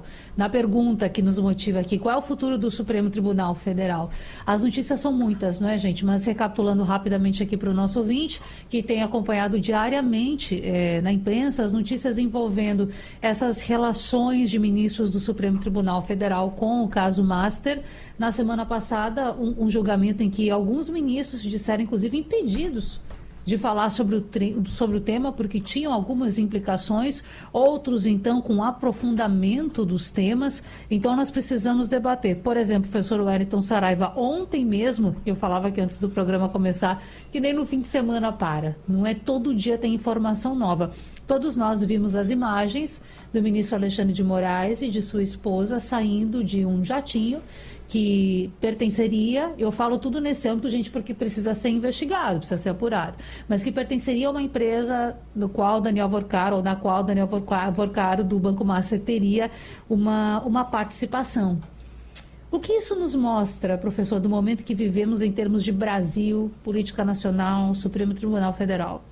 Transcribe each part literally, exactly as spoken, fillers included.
Federal. Na pergunta que nos motiva aqui, qual é o futuro do Supremo Tribunal Federal? As notícias são muitas, não é, gente? Mas recapitulando rapidamente aqui para o nosso ouvinte, que tem acompanhado diariamente eh, na imprensa as notícias envolvendo essas relações de ministros do Supremo Tribunal Federal com o caso Master. Na semana passada, um, um julgamento em que alguns ministros disseram, inclusive, impedidos de falar sobre o, sobre o tema, porque tinham algumas implicações, outros, então, com aprofundamento dos temas. Então, nós precisamos debater. Por exemplo, professor Wellington Saraiva, ontem mesmo, eu falava aqui antes do programa começar, que nem no fim de semana para. Não é todo dia tem informação nova. Todos nós vimos as imagens do ministro Alexandre de Moraes e de sua esposa saindo de um jatinho que pertenceria, eu falo tudo nesse âmbito, gente, porque precisa ser investigado, precisa ser apurado, mas que pertenceria a uma empresa no qual Daniel Vorcaro, ou na qual Daniel Vorcaro, do Banco Master, teria uma, uma participação. O que isso nos mostra, professor, do momento que vivemos em termos de Brasil, política nacional, Supremo Tribunal Federal?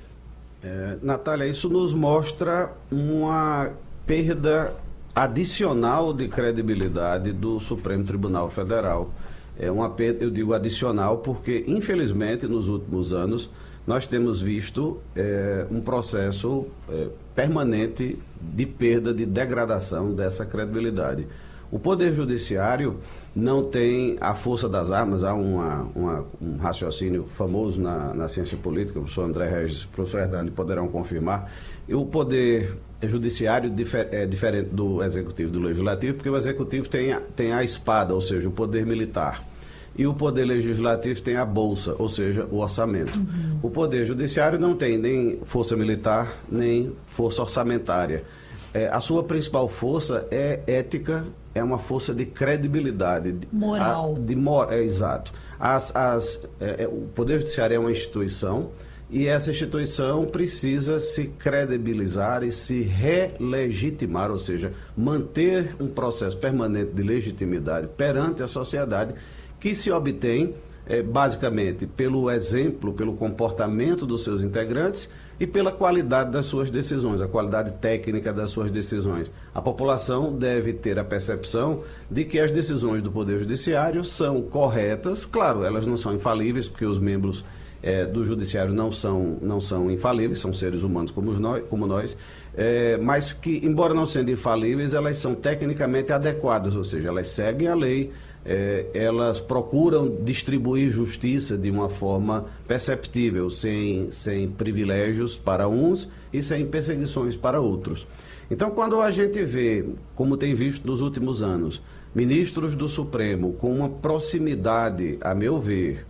É, Natália, isso nos mostra uma perda adicional de credibilidade do Supremo Tribunal Federal. É uma perda, eu digo adicional, porque, infelizmente, nos últimos anos, nós temos visto é, um processo é, permanente de perda, de degradação dessa credibilidade. O Poder Judiciário não tem a força das armas. Há uma, uma, um raciocínio famoso na, na ciência política, o professor André Regis e o professor Hernani poderão confirmar. E o Poder Judiciário difer, é diferente do Executivo e do Legislativo, porque o Executivo tem a, tem a espada, ou seja, o poder militar. E o Poder Legislativo tem a bolsa, ou seja, o orçamento. Uhum. O Poder Judiciário não tem nem força militar, nem força orçamentária. É, a sua principal força é ética, é uma força de credibilidade. Moral. A, de, é, exato. As, as, é, é, o Poder Judiciário é uma instituição e essa instituição precisa se credibilizar e se relegitimar, ou seja, manter um processo permanente de legitimidade perante a sociedade, que se obtém é, basicamente pelo exemplo, pelo comportamento dos seus integrantes e pela qualidade das suas decisões, a qualidade técnica das suas decisões. A população deve ter a percepção de que as decisões do Poder Judiciário são corretas. Claro, elas não são infalíveis, porque os membros é, do Judiciário não são, não são infalíveis, são seres humanos como nós, como nós é, mas que, embora não sendo infalíveis, elas são tecnicamente adequadas, ou seja, elas seguem a lei, É, elas procuram distribuir justiça de uma forma perceptível, sem, sem privilégios para uns e sem perseguições para outros. Então, quando a gente vê, como tem visto nos últimos anos, ministros do Supremo com uma proximidade, a meu ver,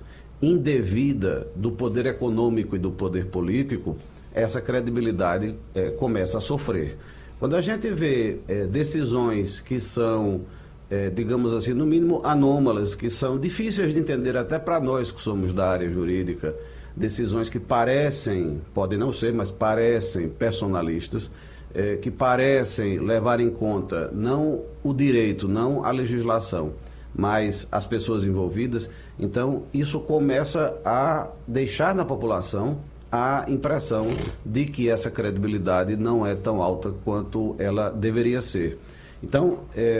indevida do poder econômico e do poder político, essa credibilidade é, começa a sofrer. Quando a gente vê é, decisões que são É, digamos assim, no mínimo anômalas, que são difíceis de entender até para nós que somos da área jurídica, decisões que parecem, podem não ser, mas parecem personalistas, é, que parecem levar em conta não o direito, não a legislação, mas as pessoas envolvidas. Então, isso começa a deixar na população a impressão de que essa credibilidade não é tão alta quanto ela deveria ser. Então,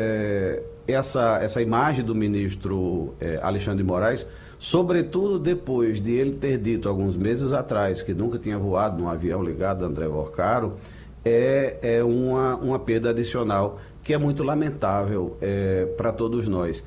é, essa, essa imagem do ministro é, Alexandre de Moraes, sobretudo depois de ele ter dito alguns meses atrás que nunca tinha voado num avião ligado a André Vorcaro, é, é uma, uma perda adicional que é muito lamentável é, para todos nós.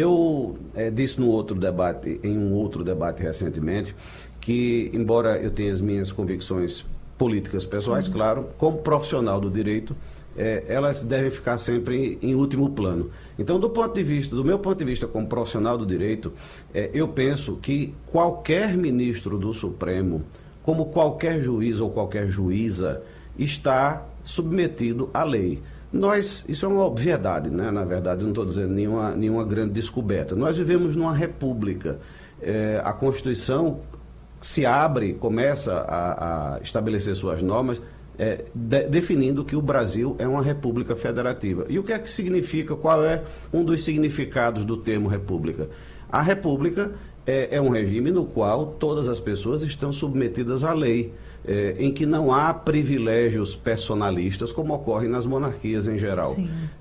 Eu é, disse no outro debate, em um outro debate recentemente, que, embora eu tenha as minhas convicções políticas pessoais, claro, como profissional do direito, É, elas devem ficar sempre em, em último plano. Então, do ponto de vista, do meu ponto de vista como profissional do direito, é, eu penso que qualquer ministro do Supremo, como qualquer juiz ou qualquer juíza, está submetido à lei. Nós, isso é uma obviedade, né? Na verdade, não estou dizendo nenhuma, nenhuma grande descoberta. Nós vivemos numa república. É, a Constituição se abre, começa a, a estabelecer suas normas, É, de, definindo que o Brasil é uma república federativa. E o que é que significa, qual é um dos significados do termo república? A república é, é um regime no qual todas as pessoas estão submetidas à lei, é, em que não há privilégios personalistas, como ocorre nas monarquias em geral.